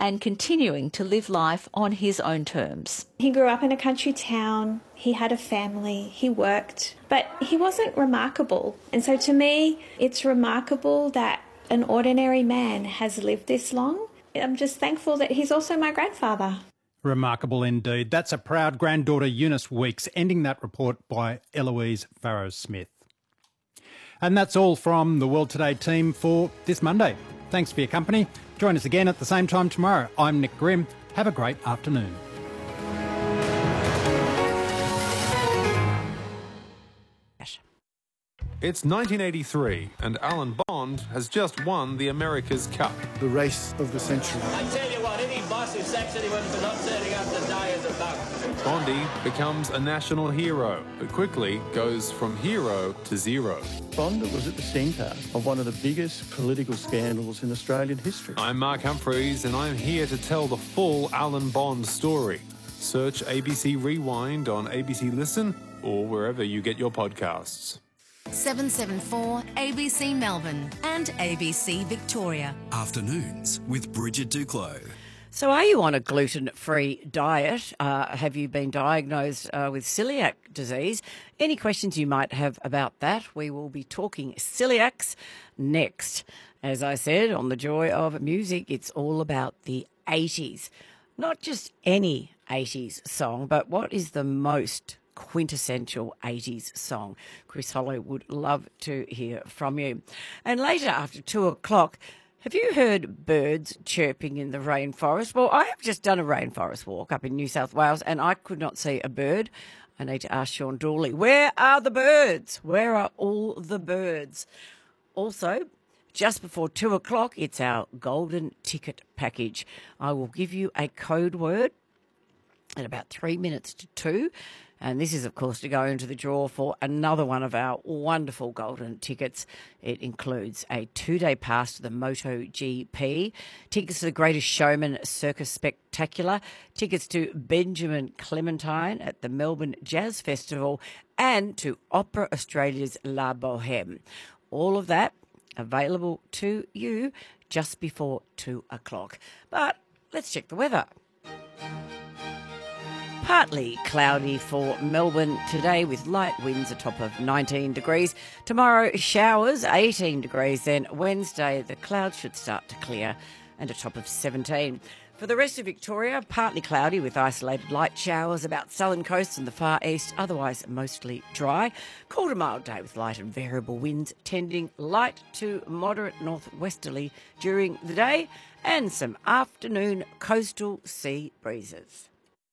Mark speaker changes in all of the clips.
Speaker 1: and continuing to live life on his own terms.
Speaker 2: He grew up in a country town, he had a family, he worked, but he wasn't remarkable. And so to me, it's remarkable that an ordinary man has lived this long. I'm just thankful that he's also my grandfather.
Speaker 3: Remarkable indeed. That's a proud granddaughter, Eunice Weeks, ending that report by Eloise Farrow-Smith. And that's all from the World Today team for this Monday. Thanks for your company. Join us again at the same time tomorrow. I'm Nick Grimm. Have a great afternoon.
Speaker 4: It's 1983 and Alan Bond has just won the America's Cup.
Speaker 5: The race of the century.
Speaker 6: I tell you what, any boss who sacks anyone for not turning up to die is a bug.
Speaker 4: Bondy becomes a national hero, but quickly goes from hero to zero.
Speaker 5: Bond was at the centre of one of the biggest political scandals in Australian history.
Speaker 4: I'm Mark Humphreys and I'm here to tell the full Alan Bond story. Search ABC Rewind on ABC Listen or wherever you get your podcasts.
Speaker 7: 774 ABC Melbourne and ABC Victoria.
Speaker 8: Afternoons with Bridget Duclos.
Speaker 9: So are you on a gluten-free diet? Have you been diagnosed with celiac disease? Any questions you might have about that? We will be talking celiacs next. As I said, on The Joy of Music, it's all about the 80s. Not just any 80s song, but what is the most quintessential 80s song? Chris Hollow would love to hear from you. And later, after 2 o'clock, have you heard birds chirping in the rainforest? Well, I have just done a rainforest walk up in New South Wales and I could not see a bird. I need to ask Sean Dooley, where are the birds? Where are all the birds? Also, just before 2 o'clock, it's our golden ticket package. I will give you a code word at about 3 minutes to 2. And this is, of course, to go into the draw for another one of our wonderful golden tickets. It includes a 2-day pass to the MotoGP, tickets to the Greatest Showman Circus Spectacular, tickets to Benjamin Clementine at the Melbourne Jazz Festival, and to Opera Australia's La Boheme. All of that available to you just before 2 o'clock. But let's check the weather. Partly cloudy for Melbourne today with light winds a top of 19 degrees. Tomorrow, showers, 18 degrees. Then Wednesday, the clouds should start to clear and a top of 17. For the rest of Victoria, partly cloudy with isolated light showers about southern coast and the far east, otherwise mostly dry. Cool to mild day with light and variable winds tending light to moderate northwesterly during the day and some afternoon coastal sea breezes.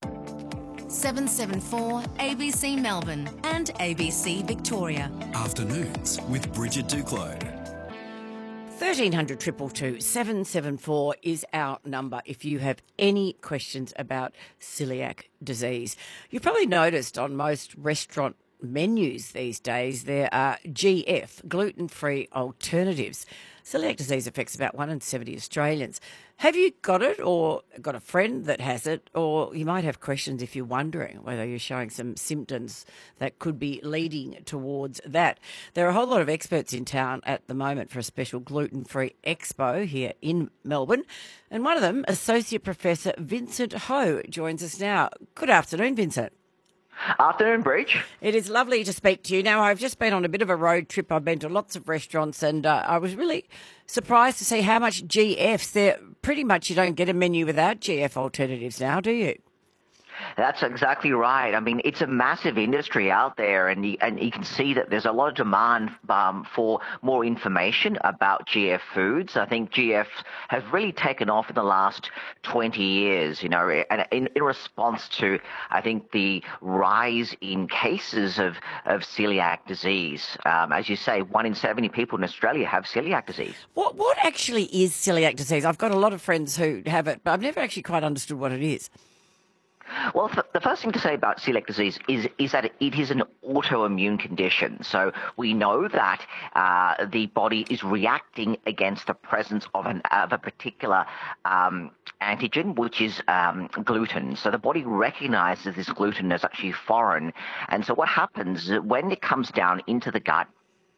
Speaker 7: 774 ABC Melbourne and ABC Victoria.
Speaker 8: Afternoons with Bridget Duclos.
Speaker 9: 1300 222 774 is our number if you have any questions about celiac disease. You've probably noticed on most restaurant menus these days there are GF, gluten-free alternatives. Celiac disease affects about 1 in 70 Australians. Have you got it or got a friend that has it? Or you might have questions if you're wondering whether you're showing some symptoms that could be leading towards that. There are a whole lot of experts in town at the moment for a special gluten-free expo here in Melbourne. And one of them, Associate Professor Vincent Ho, joins us now. Good afternoon, Vincent.
Speaker 10: Afternoon, Bridge.
Speaker 9: It is lovely to speak to you. Now, I've just been on a bit of a road trip. I've been to lots of restaurants and I was really surprised to see how much GFs there. Pretty much you don't get a menu without GF alternatives now, do you?
Speaker 10: That's exactly right. I mean, it's a massive industry out there, and you can see that there's a lot of demand for more information about GF foods. I think GF has really taken off in the last 20 years, and in response to, I think, the rise in cases of celiac disease. As you say, 1 in 70 people in Australia have celiac disease.
Speaker 9: What actually is celiac disease? I've got a lot of friends who have it, but I've never actually quite understood what it is.
Speaker 10: Well, the first thing to say about celiac disease is that it is an autoimmune condition. So we know that the body is reacting against the presence of a particular antigen, which is gluten. So the body recognizes this gluten as actually foreign. And so what happens is that when it comes down into the gut,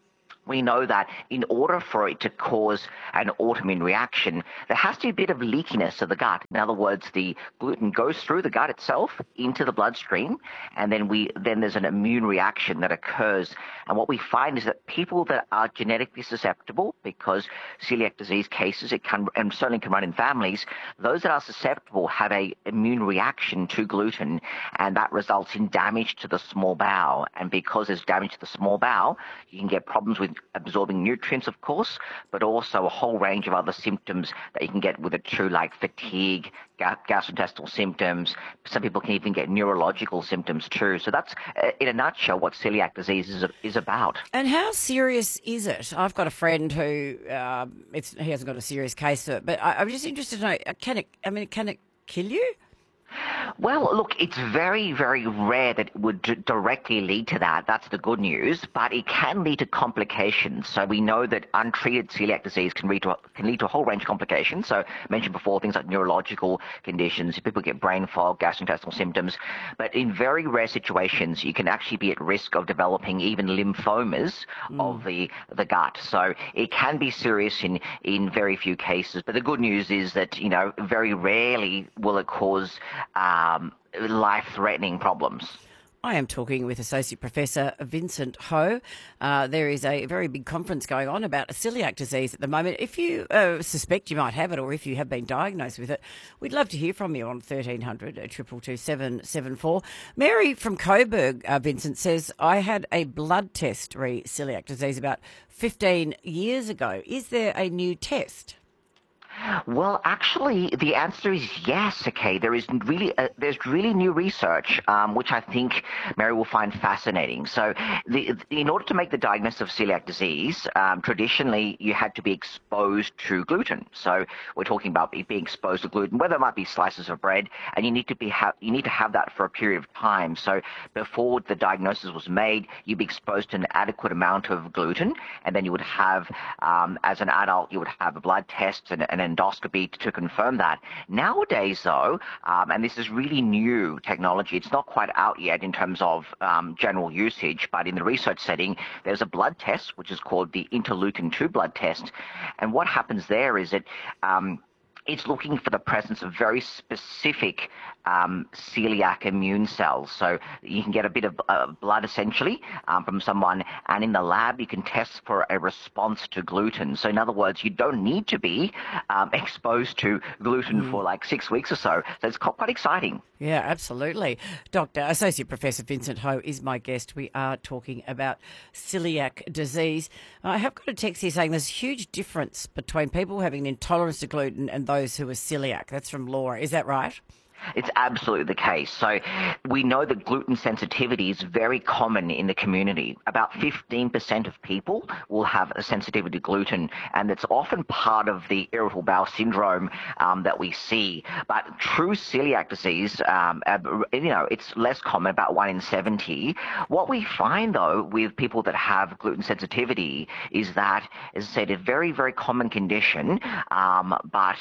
Speaker 10: we know that in order for it to cause an autoimmune reaction, there has to be a bit of leakiness of the gut. In other words, the gluten goes through the gut itself into the bloodstream, and then there's an immune reaction that occurs. And what we find is that people that are genetically susceptible, because celiac disease cases, it can, and certainly can run in families, those that are susceptible have a immune reaction to gluten, and that results in damage to the small bowel. And because there's damage to the small bowel, you can get problems with absorbing nutrients, of course, but also a whole range of other symptoms that you can get with it too, like fatigue, gastrointestinal symptoms. Some people can even get neurological symptoms too. So that's, in a nutshell, what celiac disease is about.
Speaker 9: And how serious is it? I've got a friend who he hasn't got a serious case of it, but I'm just interested to know, can it kill you?
Speaker 10: Well, look, it's very, very rare that it would directly lead to that. That's the good news. But it can lead to complications. So we know that untreated celiac disease can lead to a whole range of complications. So I mentioned before, things like neurological conditions. People get brain fog, gastrointestinal symptoms. But in very rare situations, you can actually be at risk of developing even lymphomas of the gut. So it can be serious in very few cases. But the good news is that, very rarely will it cause life-threatening problems.
Speaker 9: I am talking with Associate Professor Vincent Ho. There is a very big conference going on about celiac disease at the moment. If you suspect you might have it, or if you have been diagnosed with it, we'd love to hear from you on 1300 222 774. Mary from Coburg, Vincent, says, I had a blood test re celiac disease about 15 years ago. Is there a new test?
Speaker 10: Well, actually, the answer is yes. Okay, there's really new research, which I think Mary will find fascinating. So, in order to make the diagnosis of celiac disease, traditionally you had to be exposed to gluten. So, we're talking about being exposed to gluten, whether it might be slices of bread, and you need to have that for a period of time. So, before the diagnosis was made, you'd be exposed to an adequate amount of gluten, and then you would have, as an adult, you would have a blood test and an endoscopy to confirm that. Nowadays, though, and this is really new technology, it's not quite out yet in terms of general usage, but in the research setting, there's a blood test, which is called the interleukin-2 blood test. And what happens there is that it's looking for the presence of very specific celiac immune cells. So you can get a bit of blood, essentially, from someone, and in the lab you can test for a response to gluten. So in other words, you don't need to be exposed to gluten for like 6 weeks or so. So it's quite exciting.
Speaker 9: Yeah, absolutely. Associate Professor Vincent Ho is my guest. We are talking about celiac disease. I have got a text here saying there's a huge difference between people having an intolerance to gluten and those who are celiac. That's from Laura. Is that right?
Speaker 10: It's absolutely the case. So we know that gluten sensitivity is very common in the community. About 15% of people will have a sensitivity to gluten, and it's often part of the irritable bowel syndrome that we see. But true celiac disease, it's less common, about 1 in 70. What we find, though, with people that have gluten sensitivity is that, as I said, a very, very common condition, but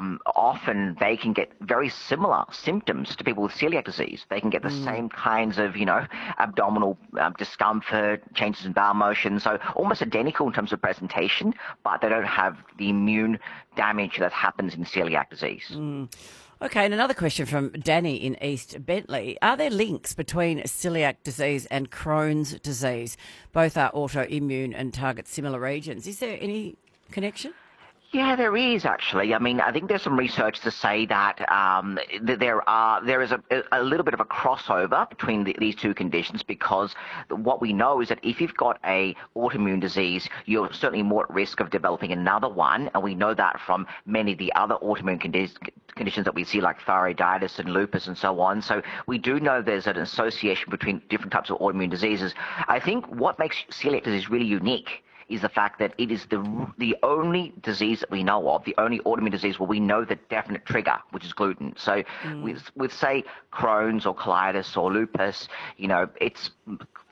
Speaker 10: often they can get very similar symptoms to people with celiac disease. They can get the same kinds of, abdominal discomfort, changes in bowel motion, so almost identical in terms of presentation, but they don't have the immune damage that happens in celiac disease.
Speaker 9: Okay, and another question from Danny in East Bentley. Are there links between celiac disease and Crohn's disease? Both are autoimmune and target similar regions. Is there any connection?
Speaker 10: Yeah, there is actually. I mean, I think there's some research to say that there is a little bit of a crossover between these two conditions, because what we know is that if you've got a autoimmune disease, you're certainly more at risk of developing another one, and we know that from many of the other autoimmune conditions that we see, like thyroiditis and lupus and so on. So we do know there's an association between different types of autoimmune diseases. I think what makes celiac disease really unique is the fact that it is the only disease that we know of, the only autoimmune disease where we know the definite trigger, which is gluten. So with say, Crohn's or colitis or lupus, it's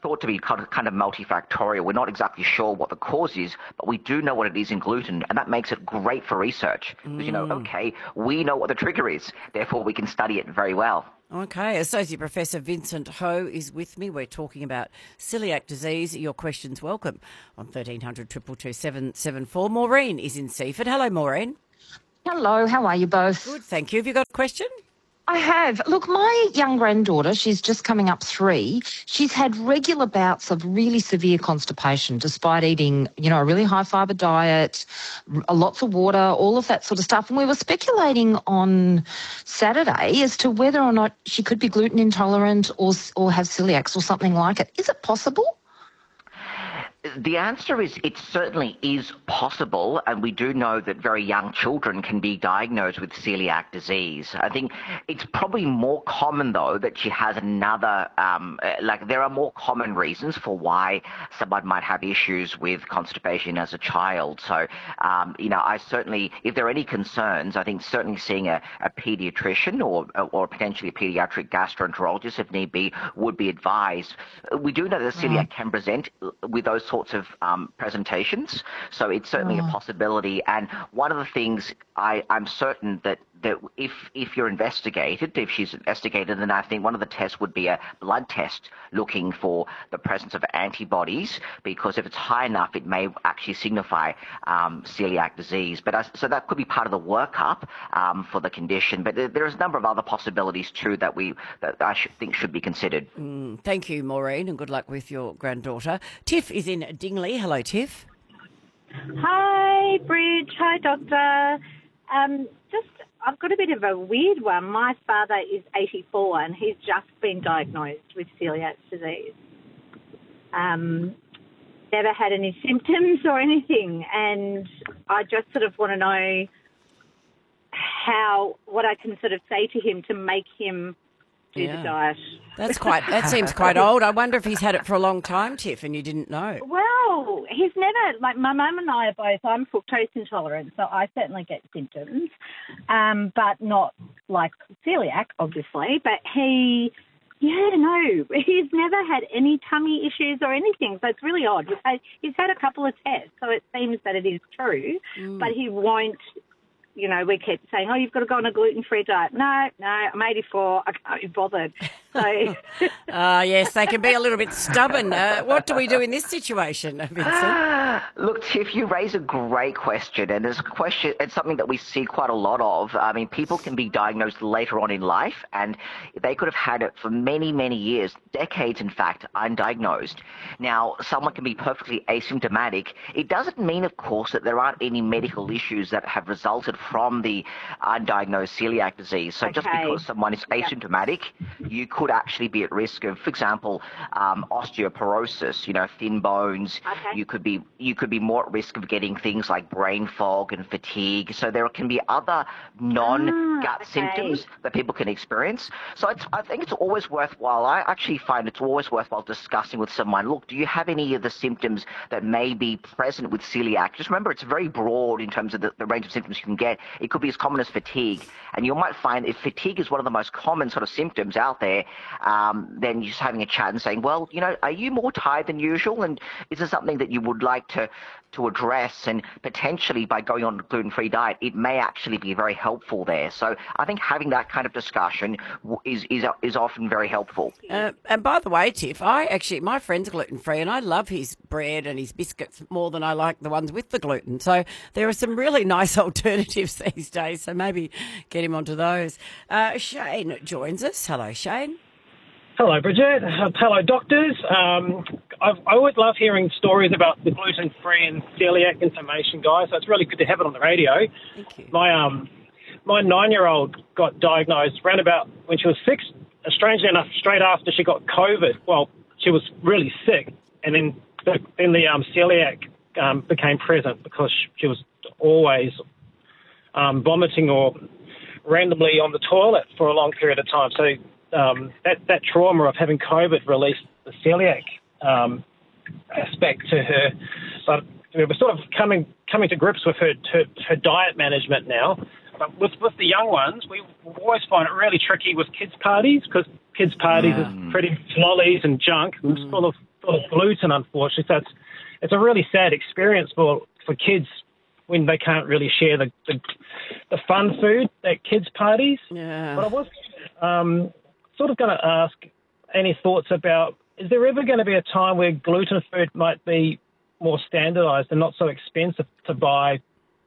Speaker 10: thought to be kind of multifactorial. We're not exactly sure what the cause is, but we do know what it is in gluten, and that makes it great for research. Because, okay, we know what the trigger is, therefore we can study it very well.
Speaker 9: Okay, Associate Professor Vincent Ho is with me. We're talking about celiac disease. Your questions welcome on 1300 222 774. Maureen is in Seaford. Hello, Maureen.
Speaker 11: Hello, how are you both?
Speaker 9: Good, thank you. Have you got a question?
Speaker 11: I have. Look, my young granddaughter, she's just coming up 3. She's had regular bouts of really severe constipation despite eating, a really high fibre diet, lots of water, all of that sort of stuff. And we were speculating on Saturday as to whether or not she could be gluten intolerant or have celiacs or something like it. Is it possible?
Speaker 10: The answer is it certainly is possible, and we do know that very young children can be diagnosed with celiac disease. I think it's probably more common, though, that she has another, there are more common reasons for why someone might have issues with constipation as a child. So, I certainly, if there are any concerns, I think certainly seeing a pediatrician or potentially a pediatric gastroenterologist, if need be, would be advised. We do know that celiac can present with those sorts of presentations, so it's certainly a possibility. And one of the things I'm certain that if you're investigated, if she's investigated, then I think one of the tests would be a blood test looking for the presence of antibodies, because if it's high enough, it may actually signify celiac disease. So that could be part of the workup for the condition. But there's a number of other possibilities too that I think should be considered.
Speaker 9: Thank you, Maureen, and good luck with your granddaughter. Tiff is in Dingley. Hello, Tiff.
Speaker 12: Hi, Bridge. Hi, Doctor. I've got a bit of a weird one. My father is 84 and he's just been diagnosed with celiac disease. Never had any symptoms or anything, and I just sort of want to know what I can sort of say to him to make him do the diet.
Speaker 9: That seems quite old. I wonder if he's had it for a long time, Tiff, and you didn't know.
Speaker 12: Well, he's never, my mum and I are both, I'm fructose intolerant, so I certainly get symptoms, but not like celiac, obviously. But he's never had any tummy issues or anything, so it's really odd. He's had a couple of tests, so it seems that it is true, but he won't. We keep saying, you've got to go on a gluten-free diet. No, I'm 84. I can't be bothered. So,
Speaker 9: yes, they can be a little bit stubborn. What do we do in this situation, Vincent?
Speaker 10: Look, Tiff, you raise a great question, and it's something that we see quite a lot of. I mean, people can be diagnosed later on in life, and they could have had it for many, many years, decades, in fact, undiagnosed. Now, someone can be perfectly asymptomatic. It doesn't mean, of course, that there aren't any medical issues that have resulted from the undiagnosed celiac disease. So just because someone is asymptomatic, you could actually be at risk of, for example, osteoporosis, thin bones. You could be more at risk of getting things like brain fog and fatigue. So there can be other non-gut symptoms that people can experience. So I think it's always worthwhile. I actually find it's always worthwhile discussing with someone, look, do you have any of the symptoms that may be present with celiac? Just remember, it's very broad in terms of the range of symptoms you can get. It could be as common as fatigue. And you might find if fatigue is one of the most common sort of symptoms out there, then you're just having a chat and saying, well, are you more tired than usual? And is there something that you would like to address? And potentially by going on a gluten-free diet, it may actually be very helpful there. So I think having that kind of discussion is often very helpful.
Speaker 9: And by the way, Tiff, my friend's gluten-free and I love his bread and his biscuits more than I like the ones with the gluten. So there are some really nice alternatives these days. So maybe get him onto those. Shane joins us. Hello, Shane.
Speaker 13: Hello, Bridget. Hello, doctors. I always love hearing stories about the gluten-free and celiac information, guys. So it's really good to have it on the radio.
Speaker 9: Thank you.
Speaker 13: My 9-year-old got diagnosed around about when she was 6. Strangely enough, straight after she got COVID. Well, she was really sick, and then the celiac became present because she was always vomiting or randomly on the toilet for a long period of time. So that trauma of having COVID released the celiac aspect to her. But we're sort of coming to grips with her diet management now. But with the young ones, we always find it really tricky with kids' parties because kids' parties is pretty lollies and junk. It's full sort of gluten, unfortunately. So it's a really sad experience for kids when they can't really share the fun food at kids' parties.
Speaker 9: Yeah.
Speaker 13: But I was sort of going to ask any thoughts about, is there ever going to be a time where gluten food might be more standardised and not so expensive to buy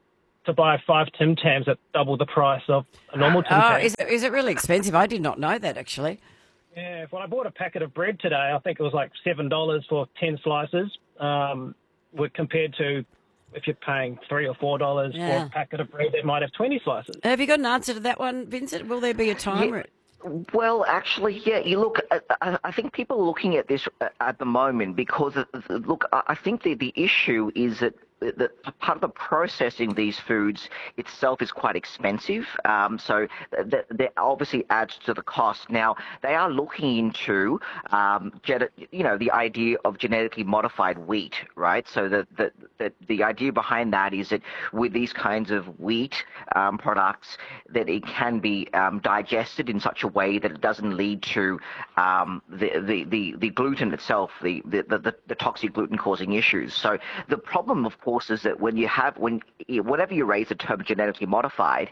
Speaker 13: 5 Tim Tams at double the price of a normal Tim Tam?
Speaker 9: Is it really expensive? I did not know that, actually.
Speaker 13: Yeah, when I bought a packet of bread today, I think it was like $7 for 10 slices, compared to if you're paying $3 or $4 for a packet of bread that might have 20 slices.
Speaker 9: Have you got an answer to that one, Vincent? Will there be a time?
Speaker 10: Yeah. Well, actually, yeah. You look, I think people are looking at this at the moment because, look, I think the issue is that part of the processing these foods itself is quite expensive. So that obviously adds to the cost. Now, they are looking into, the idea of genetically modified wheat, right? So the idea behind that is that with these kinds of wheat products, that it can be digested in such a way that it doesn't lead to the gluten itself, the toxic gluten causing issues. So the problem, of course, is that whenever you raise the term genetically modified,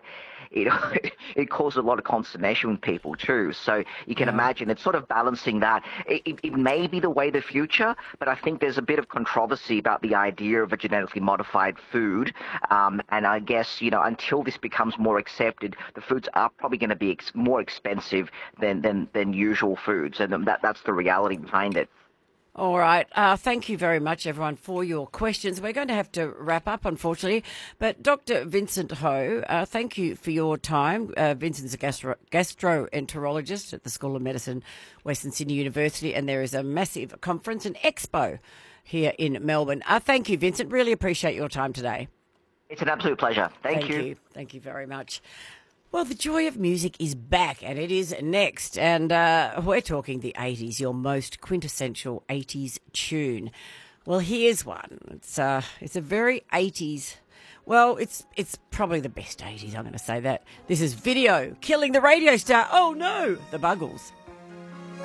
Speaker 10: it causes a lot of consternation with people too. So you can imagine it's sort of balancing that. It may be the way of the future, but I think there's a bit of controversy about the idea of a genetically modified food. And I guess, until this becomes more accepted, the foods are probably going to be more expensive than usual foods. And that's the reality behind it.
Speaker 9: All right. Thank you very much, everyone, for your questions. We're going to have to wrap up, unfortunately. But Dr. Vincent Ho, thank you for your time. Vincent's a gastroenterologist at the School of Medicine, Western Sydney University, and there is a massive conference, an expo here in Melbourne. Thank you, Vincent. Really appreciate your time today.
Speaker 10: It's an absolute pleasure. Thank you.
Speaker 9: Thank you very much. Well, the joy of music is back, and it is next. And we're talking the 80s, your most quintessential 80s tune. Well, here's one. It's a very 80s. Well, it's probably the best 80s, I'm going to say that. This is Video, Killing the Radio Star. Oh, no, the Buggles.